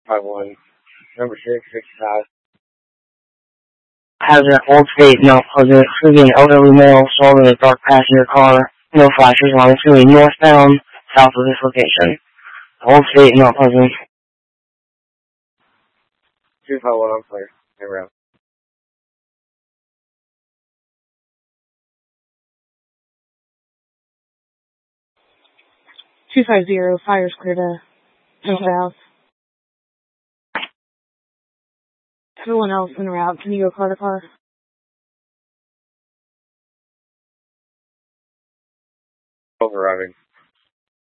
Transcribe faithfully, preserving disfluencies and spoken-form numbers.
five one. Number six, sixty-five. Hazard Old State, Mount Pleasant, including an elderly male stalled in a dark passenger car. No flashers on its way northbound, south of this location. Old State, Mount Pleasant. two five one, I'm clear. Never out. two five zero, fire's clear to south. Everyone else in route, can you go car to car? Overriding.